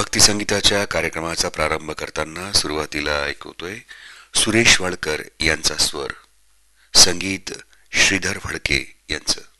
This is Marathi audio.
भक्ती संगीताच्या कार्यक्रमाचा प्रारंभ करताना सुरुवातीला ऐकवतोय सुरेश वाडकर यांचा स्वर, संगीत श्रीधर फडके यांचं.